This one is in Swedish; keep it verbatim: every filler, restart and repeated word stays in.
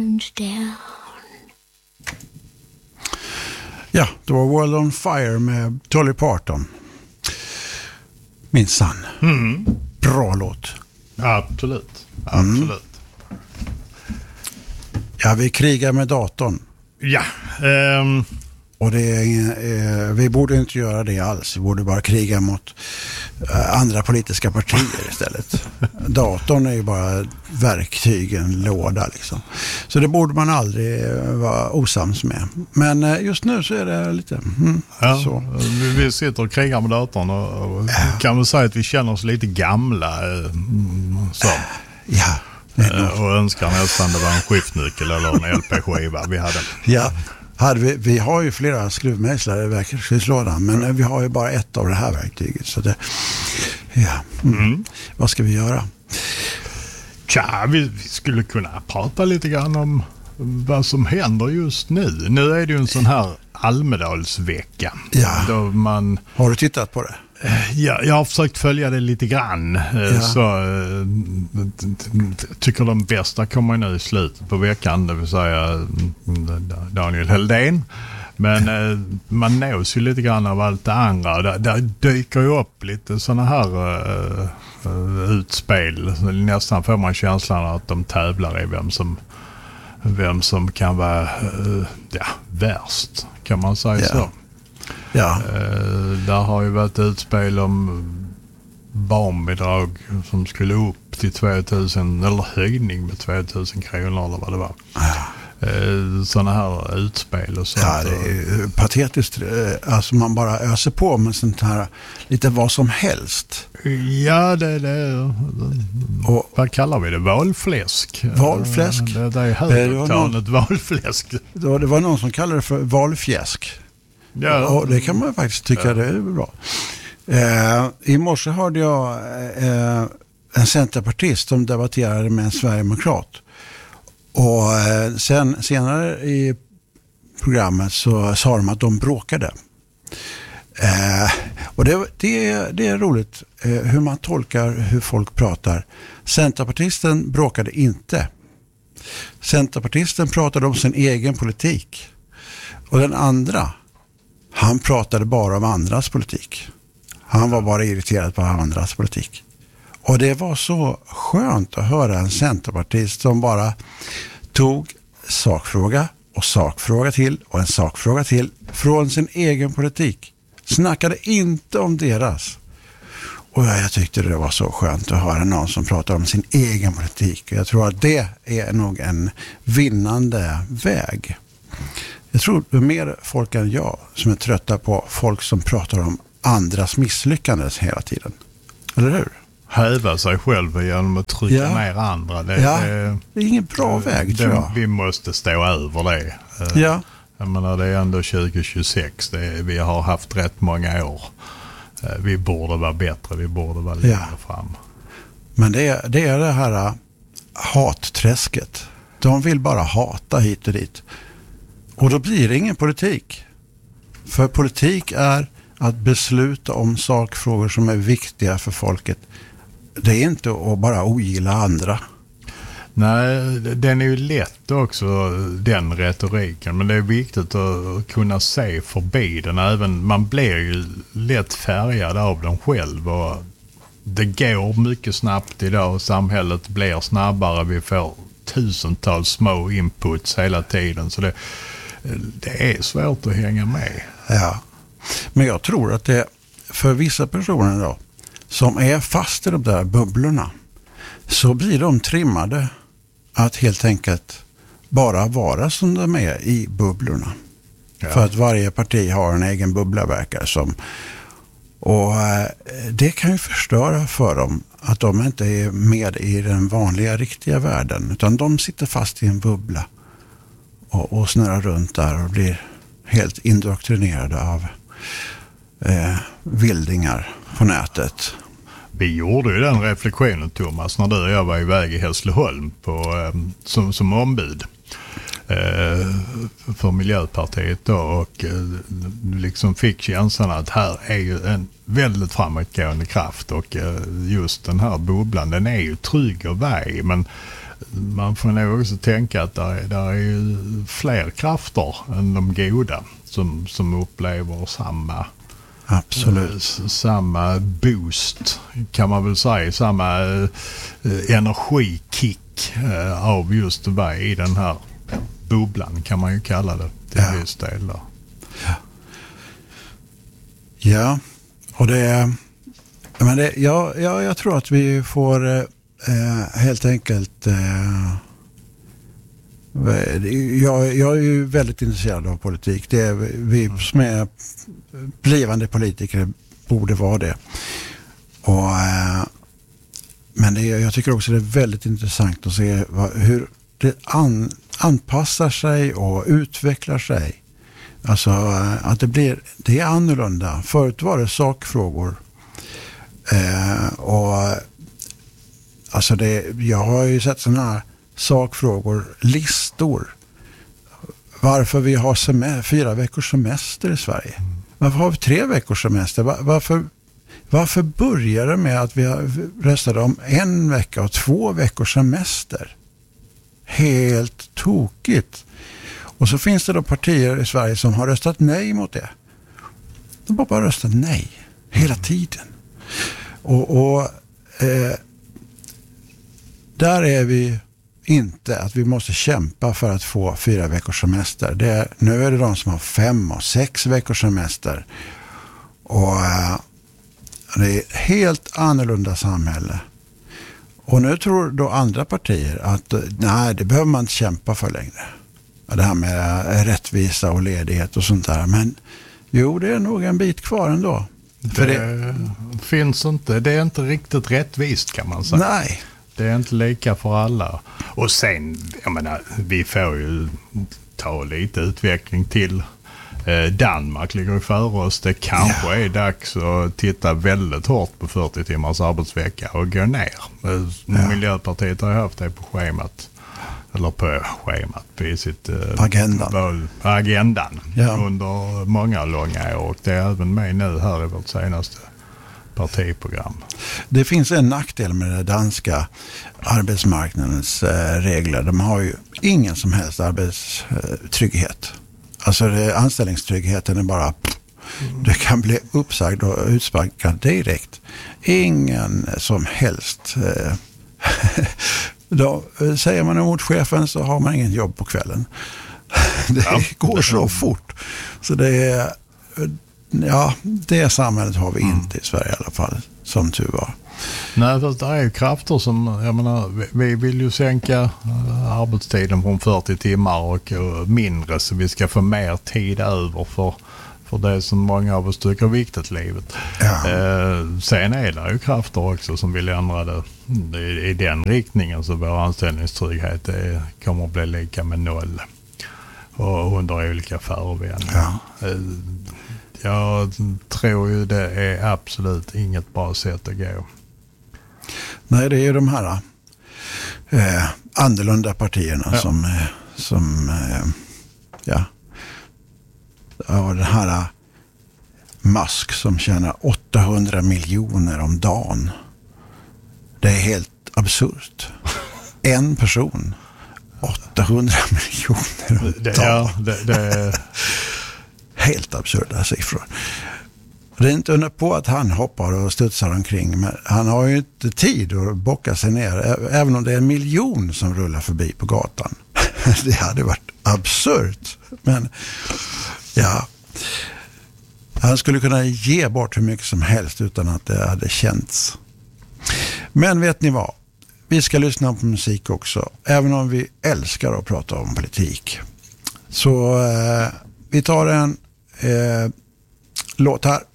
Ja, det var World on Fire med Dolly Parton. Minsann. Mm. Bra låt. Absolut. Absolut. Mm. Ja, vi krigar med datorn. Ja. Um... Och det är ingen, eh, vi borde inte göra det alls. Vi borde bara kriga mot eh, andra politiska partier istället. Datorn är ju bara verktyg, en låda liksom. Så det borde man aldrig eh, vara osams med. Men eh, just nu så är det lite mm, ja, så. Vi, vi sitter och krigar med datorn och, och ja. Kan man säga att vi känner oss lite gamla. Eh, så. Ja. Eh, och önskar nästan det var en skiftnyckel eller en L P-skiva vi hade. Ja. Hade vi, vi har ju flera skruvmejslar i verktygslådan, men vi har ju bara ett av det här verktyget. Så det, ja. Mm. Mm. Vad ska vi göra? Tja, vi, vi skulle kunna prata lite grann om vad som händer just nu. Nu är det ju en sån här Almedalsvecka. Ja. Då man... Har du tittat på det? Ja, jag har försökt följa det lite grann. Ja. Så tycker de bästa kommer nu i slutet på veckan, det vill säga Daniel Heldén. Men ja. Man nås ju lite grann av allt det andra. Där, där dyker ju upp lite såna här uh, utspel. Nästan får man känslan att de tävlar i vem som vem som kan vara uh, ja, värst, kan man säga ja. Så. Ja. Uh, där har ju varit utspel om barnbidrag som skulle upp till tvåtusen, eller höjning med tvåtusen kronor eller vad det var. Ja. Uh, sådana här utspel och sånt. Ja, det är patetiskt. Alltså man bara öser på med sånt här, lite vad som helst. Ja, det är det. Och, vad kallar vi det? Valfläsk. Valfläsk. Det, det är högtalet valfläsk. Det var någon som kallade det för valfjäsk. Ja. Och det kan man faktiskt tycka ja. Det är bra. Eh, I morse hörde jag eh, en centerpartist som debatterade med en sverigedemokrat. Och eh, sen, senare i programmet så sa de att de bråkade. Eh, och det, det, det är roligt eh, hur man tolkar hur folk pratar. Centerpartisten bråkade inte. Centerpartisten pratade om sin egen politik. Och den andra, han pratade bara om andras politik. Han var bara irriterad på andras politik. Och det var så skönt att höra en centerpartist som bara tog sakfråga och sakfråga till och en sakfråga till från sin egen politik. Snackade inte om deras. Och jag tyckte det var så skönt att höra någon som pratar om sin egen politik. Jag tror att det är nog en vinnande väg. Jag tror det är mer folk än jag som är trötta på folk som pratar om andras misslyckanden hela tiden. Eller hur? Häva sig själv genom att trycka ja. Ner andra. Det, ja, det, det är ingen bra det, väg, tror jag. Vi måste stå över det. Ja. Jag menar, det är ändå tjugo tjugosex. Det är, vi har haft rätt många år. Vi borde vara bättre. Vi borde vara längre ja. Fram. Men det är, det är det här hatträsket. De vill bara hata hit och dit. Och då blir det ingen politik. För politik är att besluta om sakfrågor som är viktiga för folket. Det är inte att bara ogilla andra. Nej, den är ju lätt också, den retoriken. Men det är viktigt att kunna se förbi den. Även, man blir ju lätt färgad av den själv. Och det går mycket snabbt idag och samhället blir snabbare. Vi får tusentals små inputs hela tiden. Så det, det är svårt att hänga med. Ja, men jag tror att det för vissa personer då, som är fast i de där bubblorna, så blir de trimmade att helt enkelt bara vara som de är i bubblorna. Ja. För att varje parti har en egen bubbla, verkar som. Och eh, det kan ju förstöra för dem att de inte är med i den vanliga, riktiga världen. Utan de sitter fast i en bubbla och, och snurrar runt där och blir helt indoktrinerade av eh, vildingar på nätet. Vi gjorde ju den reflektionen, Thomas, när du och jag var iväg i Hässleholm på, eh, som, som ombud eh, för Miljöpartiet då, och eh, liksom fick känslan att här är ju en väldigt framåtgående kraft och eh, just den här bubblan, den är ju trygg och väg, men man får nog också tänka att det är, där är ju fler krafter än de goda som, som upplever samma Absolut. Eh, samma boost kan man väl säga, samma eh, energikick eh, av just att vara i den här bubblan, kan man ju kalla det till ja. viss del då. Ja. ja, och det, men det ja, ja, jag tror att vi får eh, helt enkelt eh, jag, jag är ju väldigt intresserad av politik. Det är vi som är blivande politiker borde vara det. Och, eh, men det, jag tycker också det är väldigt intressant att se vad, hur det an, anpassar sig och utvecklar sig. Alltså eh, att det blir, det är annorlunda. Förut var det sakfrågor. Eh, och alltså det, jag har ju sett sådana här sakfrågor, listor. Varför vi har semester, fyra veckors semester i Sverige. Varför har vi tre veckors semester? Var, varför, varför börjar det med att vi röstade om en vecka och två veckors semester? Helt tokigt. Och så finns det då partier i Sverige som har röstat nej mot det. De har bara röstat nej hela tiden. Och, och eh, där är vi inte att vi måste kämpa för att få fyra veckors semester. Det är, nu är det de som har fem och sex veckors semester. Och äh, det är ett helt annorlunda samhälle. Och nu tror då andra partier att nej, det behöver man inte kämpa för längre. Det här med rättvisa och ledighet och sånt där. Men jo, det är nog en bit kvar ändå. För det, det finns inte, det är inte riktigt rättvist kan man säga. Nej. Det är inte lika för alla. Och sen, jag menar, vi får ju ta lite utveckling till. Eh, Danmark ligger före oss. Det kanske ja. är dags att titta väldigt hårt på fyrtio timmars arbetsvecka och gå ner. Eh, ja. Miljöpartiet har haft det på schemat. Eller på schemat, på sitt eh, agendan, på agendan ja. under många långa år. Och det är även med nu här i vårt senaste partiprogram. Det finns en nackdel med den danska arbetsmarknadens eh, regler. De har ju ingen som helst arbetstrygghet. Alltså det, anställningstryggheten är bara mm. du kan bli uppsagd och utsparkad direkt. Ingen som helst eh, då säger man emot chefen så har man ingen jobb på kvällen. Det ja. går så fort. Så det är ja, det samhället har vi inte i Sverige i alla fall, som tur var. Nej, fast det är ju krafter som, jag menar, vi vill ju sänka arbetstiden från fyrtio timmar och mindre så vi ska få mer tid över för, för det som många av oss tycker är viktigt i livet. Ja. Eh, sen är det ju krafter också som vill ändra det i, i den riktningen så vår anställningstrygghet är, kommer att bli lika med noll och under olika förevändningar. Ja. Eh, Jag tror ju det är absolut inget bra sätt att gå. Nej, det är ju de här eh, annorlunda partierna ja. som, eh, som eh, ja, och den här Musk som tjänar åttahundra miljoner om dagen. Det är helt absurt. En person, åttahundra miljoner om dagen. Ja, det, det är... Helt absurda siffror. Det är inte undra på att han hoppar och studsar omkring, men han har ju inte tid att bocka sig ner, även om det är en miljon som rullar förbi på gatan. Det hade varit absurt. Men ja, han skulle kunna ge bort hur mycket som helst utan att det hade känts. Men vet ni vad? Vi ska lyssna på musik också, även om vi älskar att prata om politik. Så eh, vi tar en eh, låt här